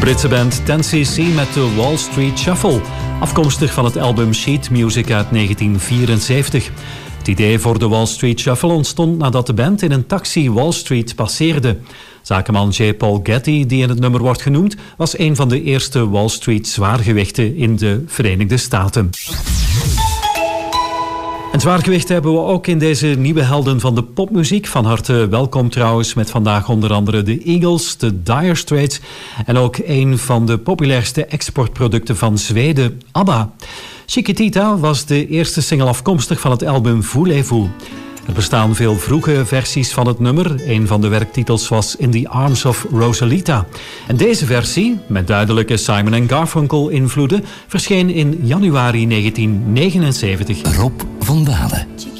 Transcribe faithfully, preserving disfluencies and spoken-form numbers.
Britse band ten C C met de Wall Street Shuffle, afkomstig van het album Sheet Music uit negentien vierenzeventig. Het idee voor de Wall Street Shuffle ontstond nadat de band in een taxi Wall Street passeerde. Zakenman J. Paul Getty, die in het nummer wordt genoemd, was een van de eerste Wall Street zwaargewichten in de Verenigde Staten. En zwaargewicht hebben we ook in deze nieuwe helden van de popmuziek. Van harte welkom trouwens met vandaag onder andere de Eagles, de Dire Straits en ook een van de populairste exportproducten van Zweden, ABBA. Chiquitita was de eerste single afkomstig van het album Voulez-vous. Er bestaan veel vroege versies van het nummer. Een van de werktitels was In the Arms of Rosalita. En deze versie, met duidelijke Simon en Garfunkel-invloeden, verscheen in januari negentien negenenzeventig. Rob van Dalen.